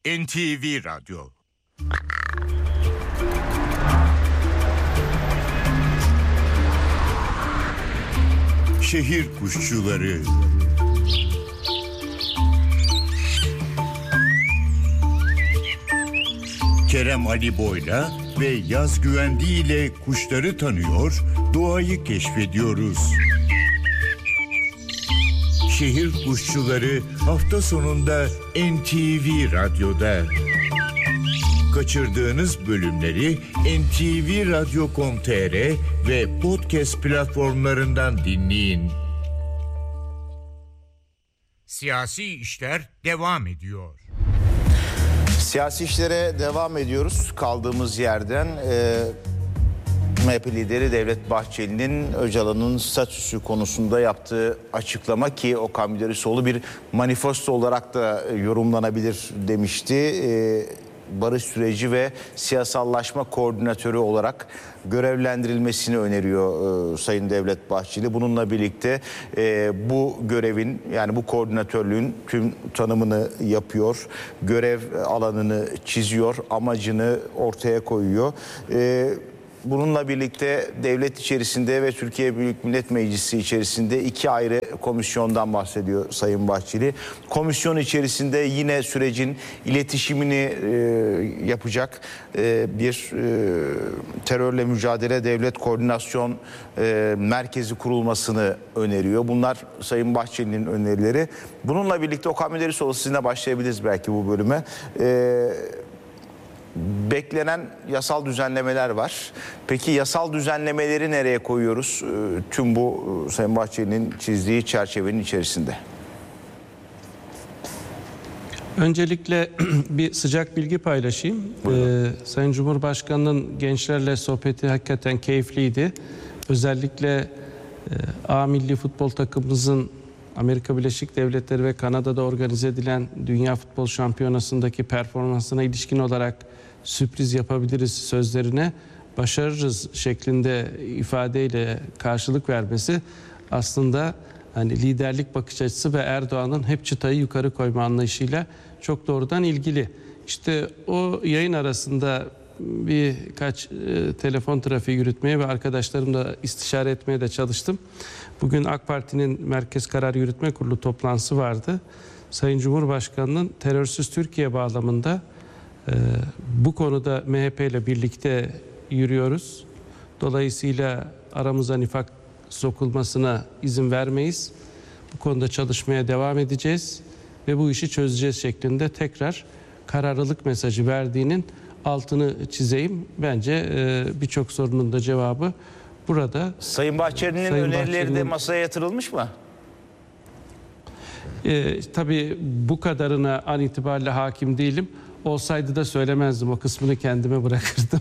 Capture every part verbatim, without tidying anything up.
N T V Radyo. Şehir kuşçuları. Kerem Ali Boyla ve Yaz Güvendi ile kuşları tanıyor, doğayı keşfediyoruz. Şehir kuşçuları hafta sonunda N T V Radyo'da. Kaçırdığınız bölümleri N T V radyo nokta com nokta t r ve podcast platformlarından dinleyin. Siyasi işler devam ediyor. Siyasi işlere devam ediyoruz. Kaldığımız yerden e, M H P lideri Devlet Bahçeli'nin Öcalan'ın statüsü konusunda yaptığı açıklama ki Okan Müderrisoğlu bir manifesto olarak da yorumlanabilir demişti. E, barış süreci ve siyasallaşma koordinatörü olarak görevlendirilmesini öneriyor e, Sayın Devlet Bahçeli. Bununla birlikte e, bu görevin, yani bu koordinatörlüğün tüm tanımını yapıyor. Görev alanını çiziyor, amacını ortaya koyuyor. E, Bununla birlikte devlet içerisinde ve Türkiye Büyük Millet Meclisi içerisinde iki ayrı komisyondan bahsediyor Sayın Bahçeli. Komisyon içerisinde yine sürecin iletişimini e, yapacak e, bir e, terörle mücadele devlet koordinasyon e, merkezi kurulmasını öneriyor. Bunlar Sayın Bahçeli'nin önerileri. Bununla birlikte Okan Müderrisoğlu, sizinle başlayabiliriz belki bu bölüme. E, Beklenen yasal düzenlemeler var. Peki yasal düzenlemeleri nereye koyuyoruz? Tüm bu Sayın Bahçeli'nin çizdiği çerçevenin içerisinde. Öncelikle bir sıcak bilgi paylaşayım. Ee, Sayın Cumhurbaşkanı'nın gençlerle sohbeti hakikaten keyifliydi. Özellikle e, A milli futbol takımımızın Amerika Birleşik Devletleri ve Kanada'da organize edilen Dünya Futbol Şampiyonası'ndaki performansına ilişkin olarak sürpriz yapabiliriz sözlerine başarırız şeklinde ifadeyle karşılık vermesi aslında hani liderlik bakış açısı ve Erdoğan'ın hep çıtayı yukarı koyma anlayışıyla çok doğrudan ilgili. İşte o yayın arasında birkaç e, telefon trafiği yürütmeye ve arkadaşlarımla istişare etmeye de çalıştım. Bugün AK Parti'nin Merkez Karar Yürütme Kurulu toplantısı vardı. Sayın Cumhurbaşkanı'nın terörsüz Türkiye bağlamında e, bu konuda M H P ile birlikte yürüyoruz. Dolayısıyla aramıza nifak sokulmasına izin vermeyiz. Bu konuda çalışmaya devam edeceğiz ve bu işi çözeceğiz şeklinde tekrar kararlılık mesajı verdiğinin altını çizeyim. Bence e, birçok sorunun da cevabı burada. Sayın Bahçeli'nin Sayın önerileri Bahçeli'nin... de masaya yatırılmış mı? E, tabii bu kadarına an itibariyle hakim değilim. Olsaydı da söylemezdim. O kısmını kendime bırakırdım.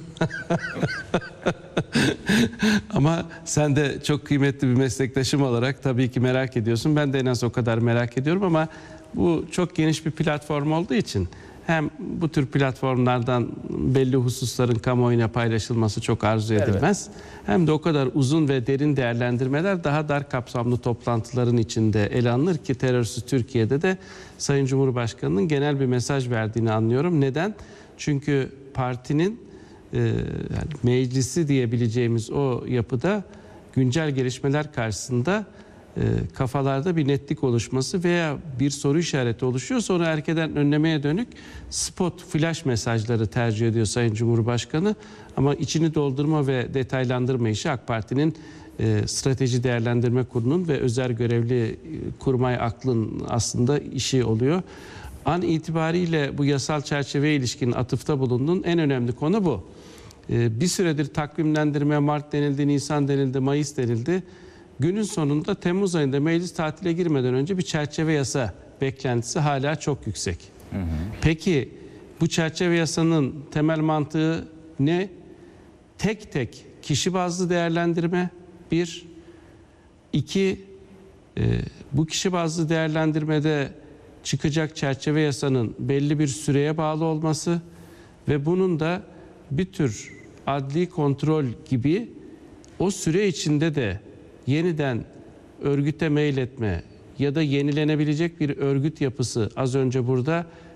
Ama sen de çok kıymetli bir meslektaşım olarak tabii ki merak ediyorsun. Ben de en az o kadar merak ediyorum ama bu çok geniş bir platform olduğu için hem bu tür platformlardan belli hususların kamuoyuna paylaşılması çok arzu edilmez. Evet. Hem de o kadar uzun ve derin değerlendirmeler daha dar kapsamlı toplantıların içinde ele alınır ki terörsüz Türkiye'de de Sayın Cumhurbaşkanı'nın genel bir mesaj verdiğini anlıyorum. Neden? Çünkü partinin e, yani meclisi diyebileceğimiz o yapıda güncel gelişmeler karşısında E, kafalarda bir netlik oluşması veya bir soru işareti oluşuyor. Sonra erkeden önlemeye dönük spot, flash mesajları tercih ediyor Sayın Cumhurbaşkanı. Ama içini doldurma ve detaylandırma işi AK Parti'nin e, strateji değerlendirme kurulunun ve özel görevli e, kurmay aklın aslında işi oluyor. An itibariyle bu yasal çerçeveye ilişkin atıfta bulunduğun en önemli konu bu. E, bir süredir takvimlendirme Mart denildi, Nisan denildi, Mayıs denildi. Günün sonunda Temmuz ayında meclis tatile girmeden önce bir çerçeve yasa beklentisi hala çok yüksek. Hı hı. Peki bu çerçeve yasanın temel mantığı ne? Tek tek kişi bazlı değerlendirme bir. İki, e, bu kişi bazlı değerlendirmede çıkacak çerçeve yasanın belli bir süreye bağlı olması ve bunun da bir tür adli kontrol gibi o süre içinde de yeniden örgüte mail etme ya da yenilenebilecek bir örgüt yapısı az önce burada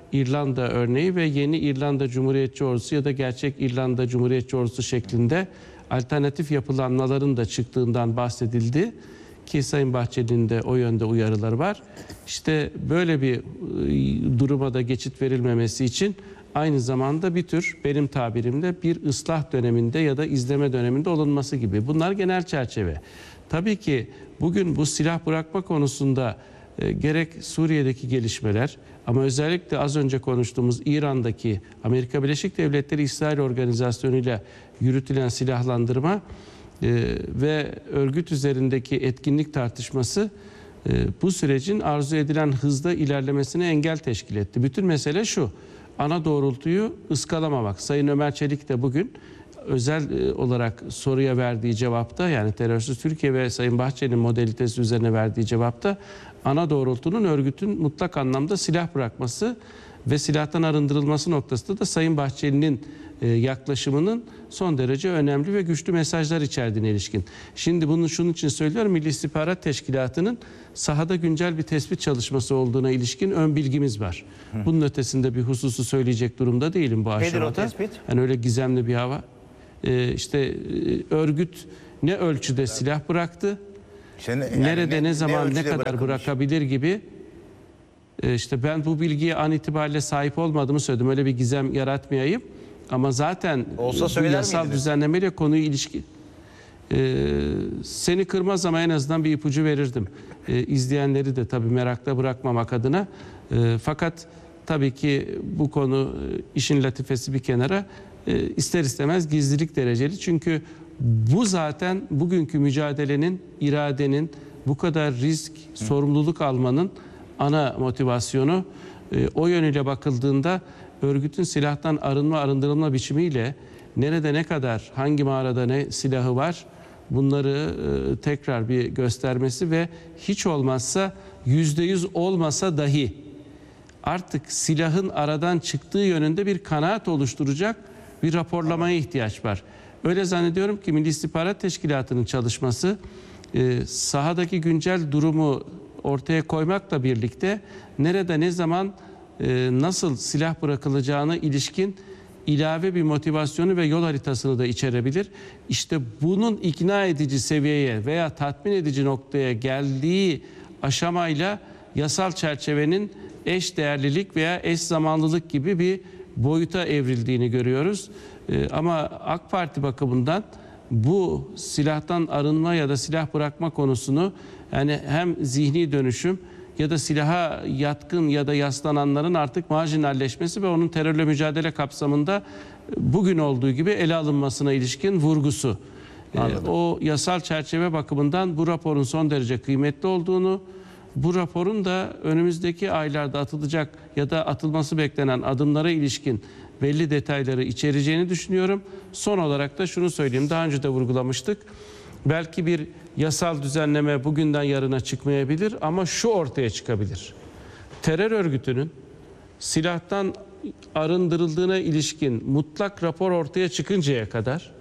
İrlanda örneği ve yeni İrlanda Cumhuriyetçi Ordusu ya da gerçek İrlanda Cumhuriyetçi Ordusu şeklinde alternatif yapılanmaların da çıktığından bahsedildi. Ki Sayın Bahçeli'nin de o yönde uyarıları var. İşte böyle bir duruma da geçit verilmemesi için aynı zamanda bir tür, benim tabirimle, bir ıslah döneminde ya da izleme döneminde olunması gibi. Bunlar genel çerçeve. Tabii ki bugün bu silah bırakma konusunda e, gerek Suriye'deki gelişmeler ama özellikle az önce konuştuğumuz İran'daki Amerika Birleşik Devletleri İsrail Organizasyonu ile yürütülen silahlandırma e, ve örgüt üzerindeki etkinlik tartışması e, bu sürecin arzu edilen hızda ilerlemesine engel teşkil etti. Bütün mesele şu: ana doğrultuyu ıskalamamak. Sayın Ömer Çelik de bugün özel olarak soruya verdiği cevapta, yani terörsüz Türkiye ve Sayın Bahçeli'nin modalitesi üzerine verdiği cevapta, ana doğrultunun örgütün mutlak anlamda silah bırakması ve silahtan arındırılması noktasında da Sayın Bahçeli'nin yaklaşımının son derece önemli ve güçlü mesajlar içerdiğine ilişkin. Şimdi bunu şunun için söylüyorum: Milli İstihbarat Teşkilatı'nın sahada güncel bir tespit çalışması olduğuna ilişkin ön bilgimiz var. Hı. Bunun ötesinde bir hususu söyleyecek durumda değilim bu aşamada. Nedir o tespit? Yani öyle gizemli bir hava. Ee, işte e, örgüt ne ölçüde silah bıraktı, işte ne, yani nerede, ne, ne zaman, ne, ne kadar bırakılmış bırakabilir gibi. Ee, işte ben bu bilgiye an itibariyle sahip olmadığımı söyledim. Öyle bir gizem yaratmayayım. Ama zaten olsa bu yasal miydiniz? Düzenlemeyle konuyu ilişki... Ee, seni kırmaz ama en azından bir ipucu verirdim. Ee, izleyenleri de tabii merakla bırakmamak adına. Ee, fakat tabii ki bu konu, işin latifesi bir kenara, e, ister istemez gizlilik dereceli. Çünkü bu zaten bugünkü mücadelenin, iradenin, bu kadar risk, Hı. sorumluluk almanın ana motivasyonu. E, o yönüyle bakıldığında örgütün silahtan arınma, arındırılma biçimiyle nerede ne kadar, hangi mağarada ne silahı var, bunları e, tekrar bir göstermesi ve hiç olmazsa yüzde yüz olmasa dahi artık silahın aradan çıktığı yönünde bir kanaat oluşturacak bir raporlamaya ihtiyaç var. Öyle zannediyorum ki Milli İstihbarat Teşkilatı'nın çalışması e, sahadaki güncel durumu ortaya koymakla birlikte nerede ne zaman e, nasıl silah bırakılacağına ilişkin ilave bir motivasyonu ve yol haritasını da içerebilir. İşte bunun ikna edici seviyeye veya tatmin edici noktaya geldiği aşamayla yasal çerçevenin eş değerlilik veya eş zamanlılık gibi bir boyuta evrildiğini görüyoruz. Ee, ama AK Parti bakımından bu silahtan arınma ya da silah bırakma konusunu, yani hem zihni dönüşüm ya da silaha yatkın ya da yaslananların artık marjinalleşmesi ve onun terörle mücadele kapsamında bugün olduğu gibi ele alınmasına ilişkin vurgusu. Ee, o yasal çerçeve bakımından bu raporun son derece kıymetli olduğunu, bu raporun da önümüzdeki aylarda atılacak ya da atılması beklenen adımlara ilişkin belli detayları içereceğini düşünüyorum. Son olarak da şunu söyleyeyim, daha önce de vurgulamıştık. Belki bir yasal düzenleme bugünden yarına çıkmayabilir ama şu ortaya çıkabilir: terör örgütünün silahtan arındırıldığına ilişkin mutlak rapor ortaya çıkıncaya kadar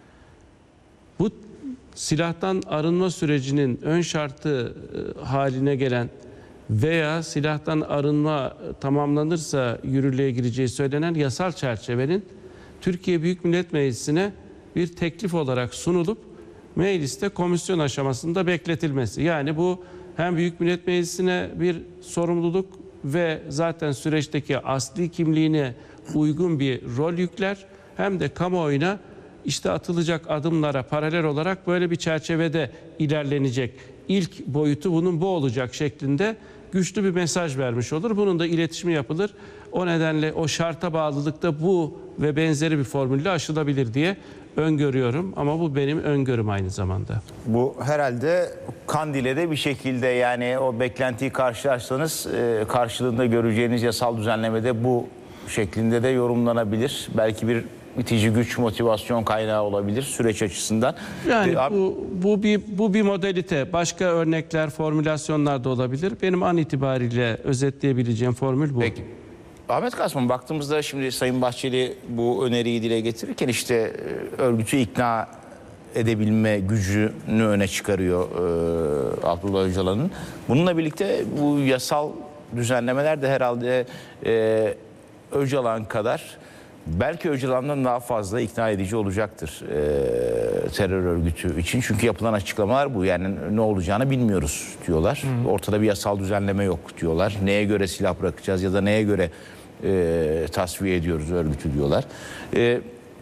bu silahtan arınma sürecinin ön şartı haline gelen veya silahtan arınma tamamlanırsa yürürlüğe gireceği söylenen yasal çerçevenin Türkiye Büyük Millet Meclisi'ne bir teklif olarak sunulup mecliste komisyon aşamasında bekletilmesi. Yani bu hem Büyük Millet Meclisi'ne bir sorumluluk ve zaten süreçteki asli kimliğine uygun bir rol yükler, hem de kamuoyuna işte atılacak adımlara paralel olarak böyle bir çerçevede ilerlenecek, İlk boyutu bunun bu olacak şeklinde güçlü bir mesaj vermiş olur. Bunun da iletişimi yapılır. O nedenle o şarta bağlılıkta bu ve benzeri bir formülle aşılabilir diye öngörüyorum. Ama bu benim öngörüm aynı zamanda. Bu herhalde Kandil'e de bir şekilde, yani o beklentiyi karşılarsanız e, karşılığında göreceğiniz yasal düzenlemede bu şeklinde de yorumlanabilir. Belki bir itici güç, motivasyon kaynağı olabilir süreç açısından. Yani ee, bu, bu bir bu bir modalite. Başka örnekler, formülasyonlar da olabilir. Benim an itibariyle özetleyebileceğim formül bu. Peki. Ahmet Kasman, baktığımızda şimdi Sayın Bahçeli bu öneriyi dile getirirken işte örgütü ikna edebilme gücünü öne çıkarıyor e, Abdullah Öcalan'ın. Bununla birlikte bu yasal düzenlemeler de herhalde e, Öcalan kadar, belki Öcalan'dan daha fazla ikna edici olacaktır e, terör örgütü için. Çünkü yapılan açıklamalar bu. Yani ne olacağını bilmiyoruz diyorlar. Hı. Ortada bir yasal düzenleme yok diyorlar. Neye göre silah bırakacağız ya da neye göre e, tasfiye ediyoruz örgütü diyorlar. E,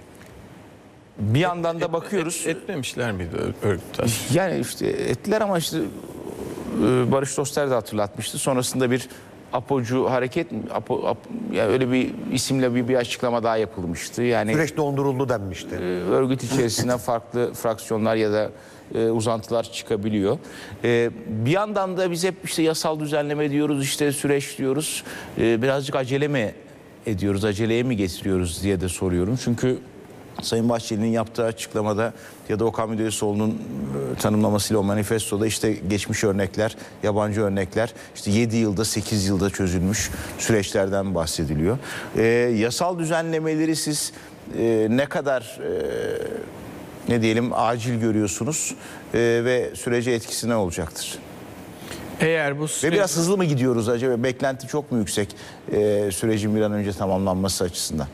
bir yandan da bakıyoruz. Et, etmemişler miydi örgütler? Yani işte ettiler ama işte Barış Doster de hatırlatmıştı. Sonrasında bir Apocu hareket, Apo, Ap, yani öyle bir isimle bir, bir açıklama daha yapılmıştı. Yani süreç donduruldu denmişti. E, örgüt içerisinden farklı fraksiyonlar ya da e, uzantılar çıkabiliyor. E, bir yandan da biz hep işte yasal düzenleme diyoruz, işte süreç diyoruz. E, birazcık acele mi ediyoruz, aceleye mi getiriyoruz diye de soruyorum. Çünkü Sayın Bahçeli'nin yaptığı açıklamada ya da Okan Müderrisoğlu'nun e, tanımlamasıyla o manifestoda işte geçmiş örnekler, yabancı örnekler, işte yedi yılda sekiz yılda çözülmüş süreçlerden bahsediliyor. E, yasal düzenlemeleri siz e, ne kadar e, ne diyelim acil görüyorsunuz e, ve sürece etkisi ne olacaktır? Eğer bu süreç... Ve biraz hızlı mı gidiyoruz acaba? Beklenti çok mu yüksek e, sürecin bir an önce tamamlanması açısından?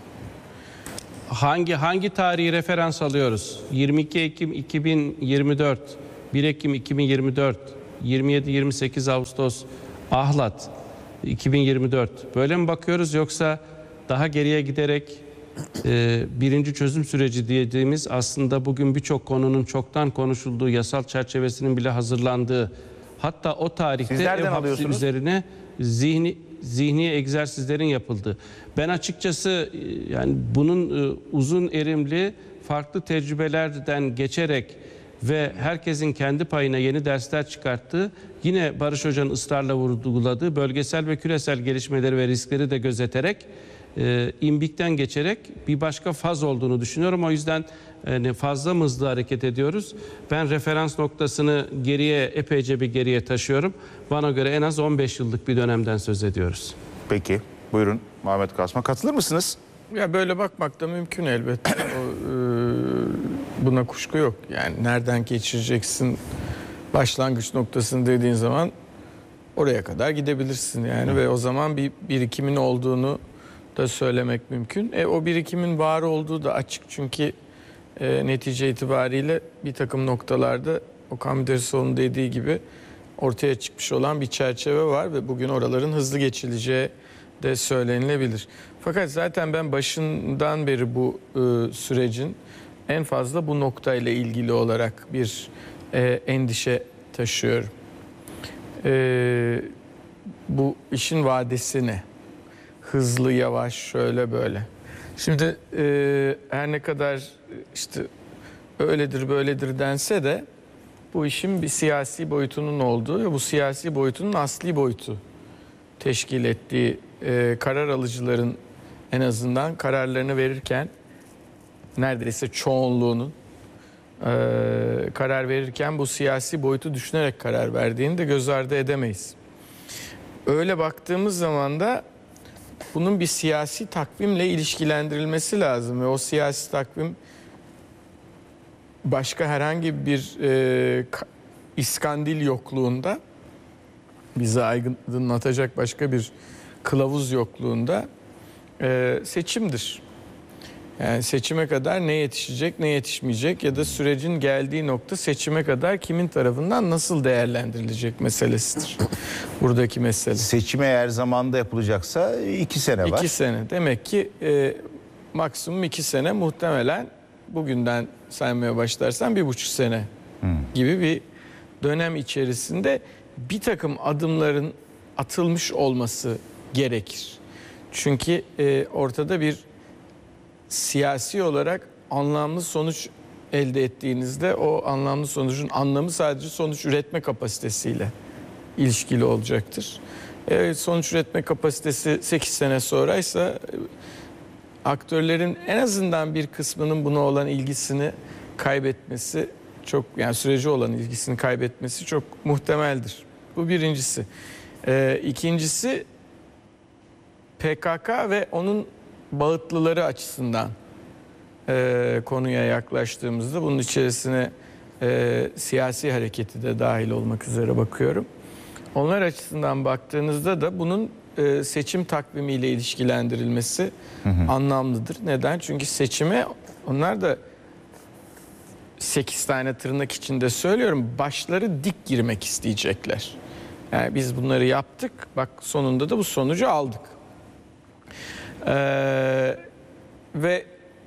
Hangi hangi tarihi referans alıyoruz? yirmi iki Ekim iki bin yirmi dört, bir Ekim iki bin yirmi dört, yirmi yedi yirmi sekiz Ağustos Ahlat iki bin yirmi dört. Böyle mi bakıyoruz yoksa daha geriye giderek e, birinci çözüm süreci dediğimiz aslında bugün birçok konunun çoktan konuşulduğu yasal çerçevesinin bile hazırlandığı, hatta o tarihte ev hapsi üzerine zihni zihni egzersizlerin yapıldığı. Ben açıkçası yani bunun uzun erimli farklı tecrübelerden geçerek ve herkesin kendi payına yeni dersler çıkarttığı, yine Barış Hoca'nın ısrarla vurguladığı bölgesel ve küresel gelişmeleri ve riskleri de gözeterek e, imbikten geçerek bir başka faz olduğunu düşünüyorum. O yüzden yani fazla mı hızlı hareket ediyoruz? Ben referans noktasını geriye, epeyce bir geriye taşıyorum. Bana göre en az on beş yıllık bir dönemden söz ediyoruz. Peki, buyurun Muhammed Kasma. Katılır mısınız? Ya böyle bakmak da mümkün elbette. O, e, buna kuşku yok. Yani nereden geçireceksin başlangıç noktasını dediğin zaman oraya kadar gidebilirsin yani. Hı. Ve o zaman bir birikimin olduğunu da söylemek mümkün. E, o birikimin var olduğu da açık çünkü e, netice itibariyle bir takım noktalarda Okan Müderrisoğlu'nun dediği gibi ortaya çıkmış olan bir çerçeve var ve bugün oraların hızlı geçileceği de söylenilebilir. Fakat zaten ben başından beri bu e, sürecin en fazla bu noktayla ilgili olarak bir e, endişe taşıyorum. E, bu işin vadesi ne? Hızlı, yavaş, şöyle böyle. Şimdi e, her ne kadar işte öyledir böyledir dense de bu işin bir siyasi boyutunun olduğu ve bu siyasi boyutunun asli boyutu teşkil ettiği e, karar alıcıların en azından kararlarını verirken neredeyse çoğunluğunun e, karar verirken bu siyasi boyutu düşünerek karar verdiğini de göz ardı edemeyiz. Öyle baktığımız zaman da bunun bir siyasi takvimle ilişkilendirilmesi lazım ve o siyasi takvim başka herhangi bir e, iskandil yokluğunda, bizi aydınlatacak başka bir kılavuz yokluğunda e, seçimdir. Yani seçime kadar ne yetişecek, ne yetişmeyecek ya da sürecin geldiği nokta seçime kadar kimin tarafından nasıl değerlendirilecek meselesidir. Buradaki mesele. Seçime eğer zamanda yapılacaksa iki sene var. İki sene. Demek ki e, maksimum iki sene, muhtemelen bugünden saymaya başlarsan bir buçuk sene hmm. gibi bir dönem içerisinde bir takım adımların atılmış olması gerekir. Çünkü e, ortada bir siyasi olarak anlamlı sonuç elde ettiğinizde o anlamlı sonucun anlamı sadece sonuç üretme kapasitesiyle ilişkili olacaktır. E, sonuç üretme kapasitesi sekiz sene sonraysa aktörlerin en azından bir kısmının buna olan ilgisini kaybetmesi çok, yani süreci olan ilgisini kaybetmesi çok muhtemeldir. Bu birincisi. E, ikincisi P K K ve onun bağıtlıları açısından e, konuya yaklaştığımızda bunun içerisine e, siyasi hareketi de dahil olmak üzere bakıyorum. Onlar açısından baktığınızda da bunun e, seçim takvimiyle ilişkilendirilmesi hı hı. anlamlıdır. Neden? Çünkü seçime onlar da sekiz tane tırnak içinde söylüyorum, başları dik girmek isteyecekler. Yani biz bunları yaptık, bak sonunda da bu sonucu aldık. Ee, ve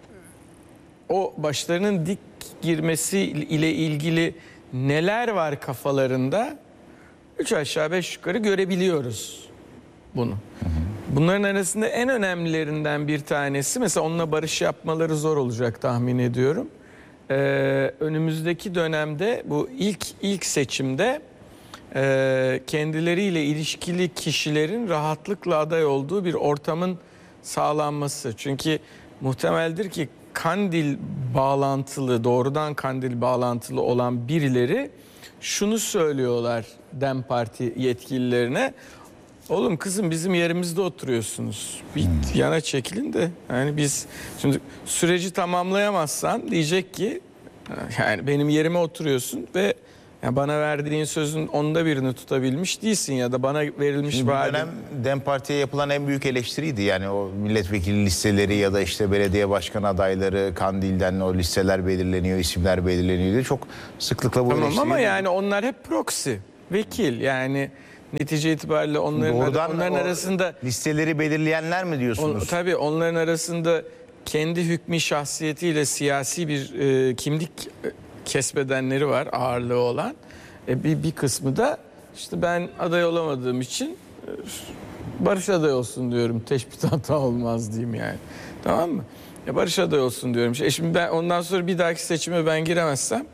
o başlarının dik girmesi ile ilgili neler var kafalarında üç aşağı beş yukarı görebiliyoruz bunu. Bunların arasında en önemlilerinden bir tanesi, mesela onunla barış yapmaları zor olacak tahmin ediyorum. Ee, önümüzdeki dönemde bu ilk ilk seçimde e, kendileriyle ilişkili kişilerin rahatlıkla aday olduğu bir ortamın sağlanması. Çünkü muhtemeldir ki Kandil bağlantılı, doğrudan Kandil bağlantılı olan birileri şunu söylüyorlar Dem Parti yetkililerine: oğlum kızım bizim yerimizde oturuyorsunuz, bir hmm. yana çekilin de, yani biz şimdi süreci tamamlayamazsan diyecek ki yani benim yerime oturuyorsun ve yani bana verdiğin sözün onda birini tutabilmiş değilsin ya da bana verilmiş Şimdi vaadin. Bu dönem Dem Parti'ye yapılan en büyük eleştiriydi. Yani o milletvekili listeleri ya da işte belediye başkan adayları, Kandil'den o listeler belirleniyor, isimler belirleniyor diye çok sıklıkla bu tamam, eleştiri. ama yani onlar hep proxy, vekil, yani netice itibariyle onların, Doğrudan onların arasında listeleri belirleyenler mi diyorsunuz? On, tabii onların arasında kendi hükmü şahsiyetiyle siyasi bir e, kimlik kesbedenleri var, ağırlığı olan. E, bir, bir kısmı da işte ben aday olamadığım için e, Barış aday olsun diyorum. Teşbih hata olmaz diyeyim yani. Tamam mı? E, Barış aday olsun diyorum. E şimdi ben ondan sonra bir dahaki seçime ben giremezsem,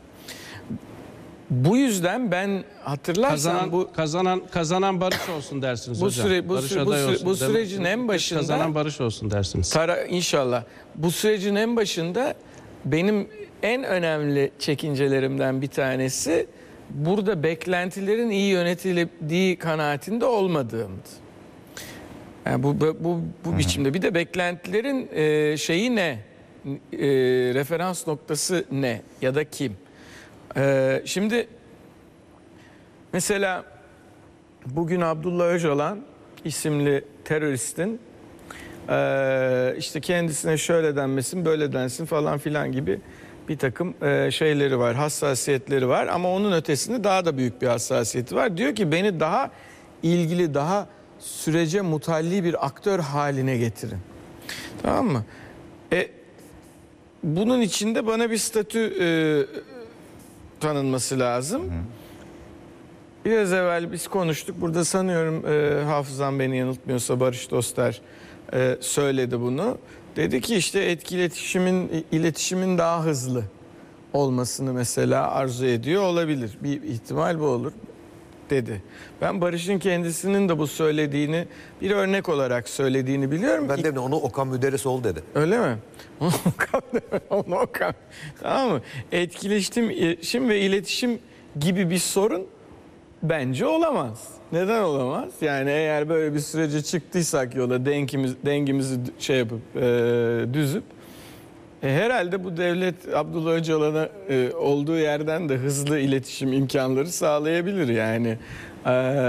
bu yüzden ben hatırlarsan kazanan, bu kazanan kazanan Barış olsun dersiniz bu hocam. Süre, bu, Barış süre, bu, süre, olsun. bu sürecin en başında kazanan Barış olsun dersiniz. Tara, inşallah. Bu sürecin en başında benim en önemli çekincelerimden bir tanesi burada beklentilerin iyi yönetildiği kanaatinde olmadığımdı. Yani bu bu bu, bu biçimde bir de beklentilerin e, şeyi ne? E, referans noktası ne ya da kim? E, şimdi mesela bugün Abdullah Öcalan isimli teröristin e, işte kendisine şöyle denmesin, böyle densin falan filan gibi bir takım e, şeyleri var, hassasiyetleri var, ama onun ötesinde daha da büyük bir hassasiyeti var. Diyor ki beni daha ilgili, daha sürece mutalli bir aktör haline getirin. Tamam mı? E, bunun içinde bana bir statü e, tanınması lazım. Hı. Biraz evvel biz konuştuk. Burada sanıyorum e, hafızam beni yanıltmıyorsa Barış Doster e, söyledi bunu. Dedi ki işte etkileşimin, iletişimin daha hızlı olmasını mesela arzu ediyor olabilir. Bir ihtimal bu olur dedi. Ben Barış'ın kendisinin de bu söylediğini bir örnek olarak söylediğini biliyorum. Ben de onu Okan Müderrisoğlu dedi. Öyle mi? Onu Okan, onu Okan. Tamam mı? Etkileşim ve iletişim gibi bir sorun bence olamaz. Neden olamaz? Yani eğer böyle bir sürece çıktıysak yola, dengimiz, dengimizi şey yapıp e, düzüp e, herhalde bu devlet Abdullah Öcalan'a e, olduğu yerden de hızlı iletişim imkanları sağlayabilir yani. E,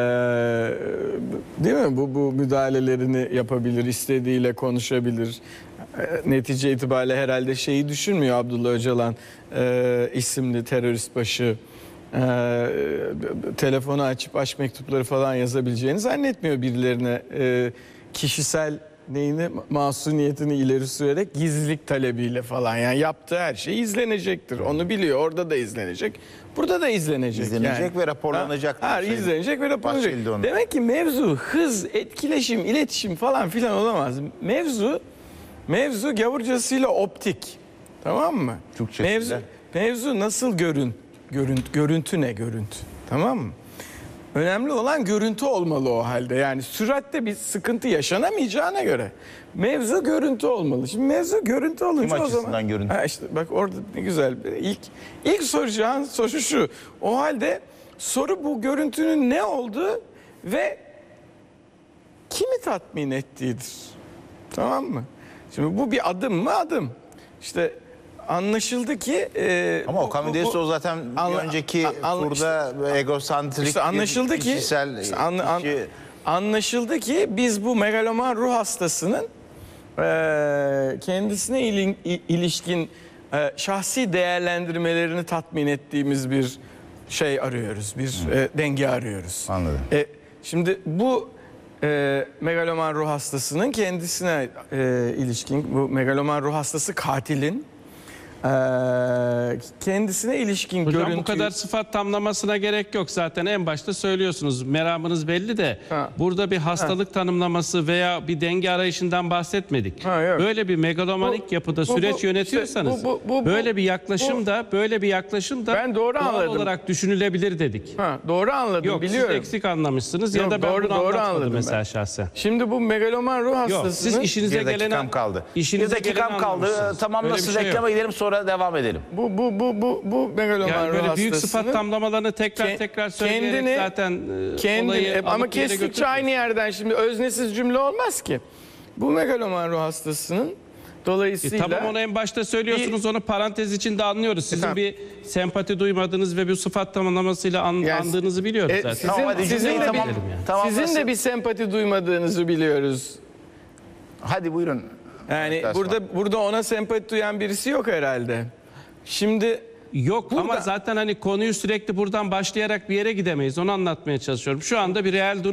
değil mi? Bu, bu müdahalelerini yapabilir, istediğiyle konuşabilir. E, netice itibariyle herhalde şeyi düşünmüyor Abdullah Öcalan e, isimli terörist başı. Ee, telefonu açıp aşk mektupları falan yazabileceğini zannetmiyor birilerine. Ee, kişisel neyini, masumiyetini ileri sürerek gizlilik talebiyle falan, yani yaptığı her şey izlenecektir. Onu biliyor. Orada da izlenecek. Burada da izlenecek. İzlenecek yani. ve raporlanacak. Ha, ha, izlenecek ve raporlanacak. Demek ki mevzu hız, etkileşim, iletişim falan filan olamaz. Mevzu mevzu gavurcasıyla optik. Tamam mı? Mevzu, mevzu nasıl görün? Görüntü, görüntü ne görüntü, tamam mı? Önemli olan görüntü olmalı o halde. Yani süratte bir sıkıntı yaşanamayacağına göre mevzu görüntü olmalı. Şimdi mevzu görüntü olunca Kim o zaman... açısından görüntü? Ha işte bak orada ne güzel. İlk, ilk soracağın soru şu. O halde soru bu görüntünün ne olduğu ve kimi tatmin ettiğidir. Tamam mı? Şimdi bu bir adım mı? Adım. İşte anlaşıldı ki e, Ama bu- Okan bu- Müderrisoğlu bu- zaten Anla- bir önceki a- anla- turda egosantrik İşte anlaşıldı bir ki kişisel işte anla- an- işi- anlaşıldı ki biz bu megaloman ruh hastasının e, kendisine ilin- i- ilişkin e, şahsi değerlendirmelerini tatmin ettiğimiz bir şey arıyoruz, bir e, denge arıyoruz. Anladım. E, şimdi bu e, megaloman ruh hastasının kendisine e, ilişkin, bu megaloman ruh hastası katilin e, kendisine ilişkin Hocam görüntü. bu kadar sıfat tamlamasına gerek yok zaten en başta söylüyorsunuz meramınız belli de Ha. burada bir hastalık tanımlaması veya bir denge arayışından bahsetmedik. Ha, yok. Böyle bir megalomanik Bu- yapıda bu- süreç bu- yönetiyorsanız işte bu- bu- bu- böyle bu- bir yaklaşım bu- da böyle bir yaklaşım da Ben doğru doğal anladım. olarak düşünülebilir dedik. Ha, doğru anladım, Yok biliyorum. siz eksik anlamışsınız ya Yok, da ben doğru- bunu doğru anlatmadım anladım mesela ben. şahsen. Şimdi bu megaloman ruh Yok hastasının siz işinize Bir dakikam geleni kaldı. işinize Bir dakikam geleni kaldı. anlamışsınız. Tamamlasın, Öyle bir şey reklama yok. gidelim sonra devam edelim. bu bu bu bu bu megaloman Yani ruh böyle büyük hastasının sıfat tamlamalarını tekrar ke- tekrar söyleyerek kendini- zaten e, kendini olayı e, ama alıp bir yere kestikçe götürmüyor. aynı yerden şimdi öznesiz cümle olmaz ki. Bu megaloman ruh hastasının E, dolayısıyla tamam onu en başta söylüyorsunuz onu parantez içinde anlıyoruz. Sizin Tamam. bir sempati duymadığınız ve bir sıfat tamlamasıyla an, Yani- andığınızı biliyoruz E, zaten. sizin, Tamam, hadi sizin cümleyi de tamam- bir, tamamlasın. sizin de bir sempati duymadığınızı biliyoruz. Hadi buyurun. Yani Evet, burada burada ona sempati duyan birisi yok herhalde. Şimdi Yok ama Burada- zaten hani konuyu sürekli buradan başlayarak bir yere gidemeyiz. Onu anlatmaya çalışıyorum. Şu anda bir real durum